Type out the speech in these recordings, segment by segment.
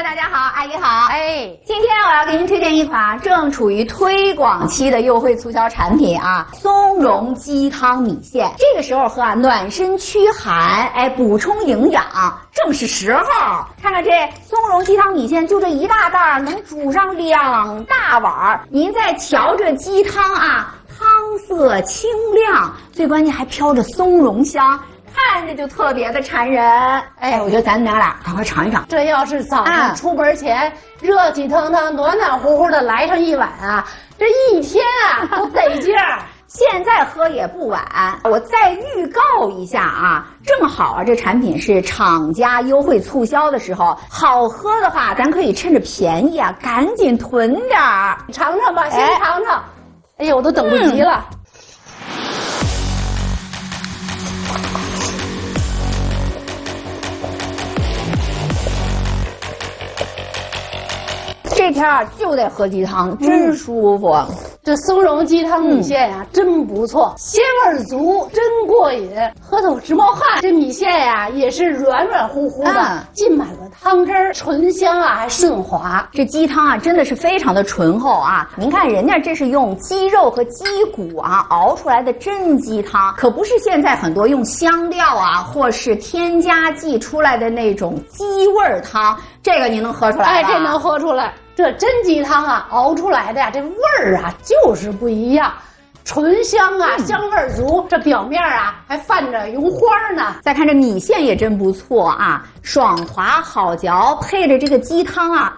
大家好，阿姨好。今天我要给您推荐一款正处于推广期的优惠促销产品啊，松茸鸡汤米线。这个时候喝啊，暖身驱寒，补充营养，正是时候。看看这松茸鸡汤米线，就这一大袋能煮上2大碗。您再瞧这鸡汤啊，汤色清亮，最关键还飘着松茸香。看着就特别的馋人，我觉得咱娘俩赶快尝一尝。 这要是早上出门前，热气腾腾、暖暖乎乎的来上一碗啊，这一天啊都得劲儿。 现在喝也不晚，我再预告一下啊，正好啊，这产品是厂家优惠促销的时候，好喝的话，咱可以趁着便宜啊，赶紧囤点儿， 尝尝吧，先尝尝。哎呀，我都等不及了。 这天啊就得喝鸡汤，真舒服。 这松茸鸡汤米线呀，真不错，鲜味足，真过瘾，喝得我直冒汗。这米线呀，也是软软乎乎的，浸满了汤汁儿，醇香啊，还顺滑。 这鸡汤啊，真的是非常的醇厚啊！您看人家这是用鸡肉和鸡骨啊熬出来的真鸡汤，可不是现在很多用香料啊或是添加剂出来的那种鸡味汤。这个您能喝出来吧？ 这能喝出来。这真鸡汤啊，熬出来的呀，这味儿啊就是不一样，醇香啊，香味足。这表面啊还泛着油花呢。 再看这米线也真不错啊，爽滑好嚼，配着这个鸡汤啊，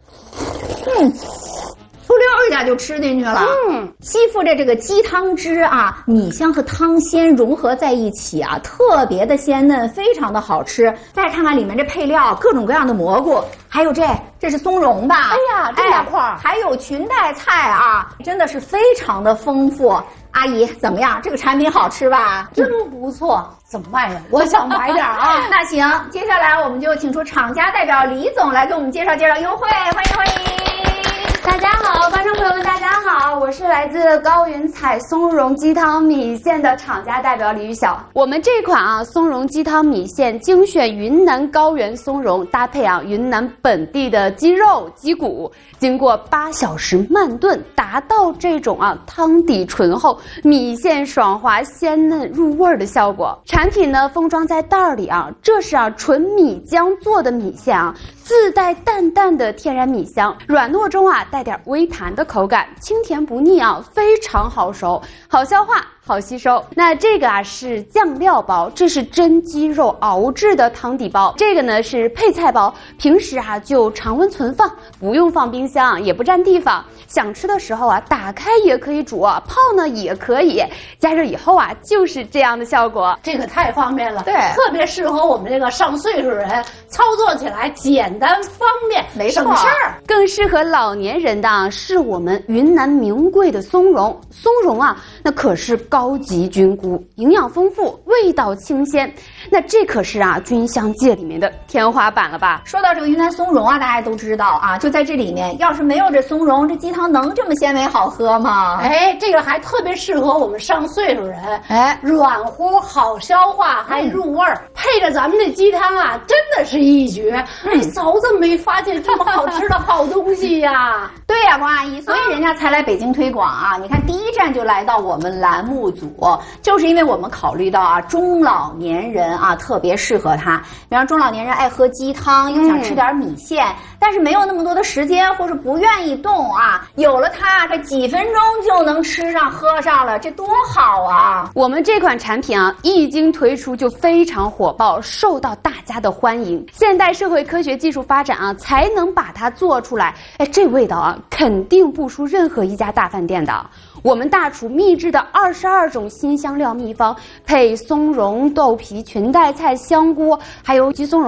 粗溜一下就吃进去了。吸附着这个鸡汤汁啊，米香和汤鲜融合在一起啊，特别的鲜嫩，非常的好吃。再看看里面这配料，各种各样的蘑菇，还有这是松茸吧？ 这大块还有裙带菜啊，真的是非常的丰富。阿姨怎么样？这个产品好吃吧？ 真不错。怎么卖呀？我想买点啊。 那行，接下来我们就请出厂家代表李总来给我们介绍优惠，欢迎。 大家好，观众朋友们，大家好，我是来自高云彩松茸鸡汤米线的厂家代表李玉晓。我们这款松茸鸡汤米线精选云南高原松茸，搭配云南本地的鸡肉、鸡骨，经过8小时慢炖，达到这种汤底醇厚、米线爽滑、鲜嫩入味的效果。产品呢封装在袋里这是纯米浆做的米线自带淡淡的天然米香，软糯中带点微弹的口感，清甜不腻非常好熟，好消化，好吸收。那这个是酱料包，这是真鸡肉熬制的汤底包，这个呢是配菜包，平时就常温存放，不用放冰箱，也不占地方，想吃的时候打开也可以煮，泡呢也可以，加热以后就是这样的效果。 这个太方便了， 对， 特别适合我们这个上岁数人，操作起来简单方便， 没错， 省事儿。 更适合老年人的是我们云南名贵的松茸。松茸那可是高级菌菇，营养丰富，味道清鲜。那这可是菌香界里面的天花板了吧？ 说到这个云南松茸大家都知道就在这里面，要是没有这松茸，这鸡汤能这么鲜美好喝吗？ 这个还特别适合我们上岁数人，软乎好消化，还入味儿，配着咱们这鸡汤真的是一绝。早怎么没发现这么好吃的好东西呀？ 对呀，王阿姨，所以人家才来北京推广你看第一站就来到我们栏目组，就是因为我们考虑到中老年人特别适合它。比方中老年人爱喝鸡汤，又想吃点米线，但是没有那么多的时间，或是不愿意动有了它，这几分钟就能吃上喝上了，这多好啊！ 我们这款产品一经推出就非常火爆，受到大家的欢迎。现代社会科学技术发展才能把它做出来，这味道肯定不输任何一家大饭店的。我们大厨秘制的22种新香料秘方，配松茸、豆皮、裙带菜、香菇，还有鸡松茸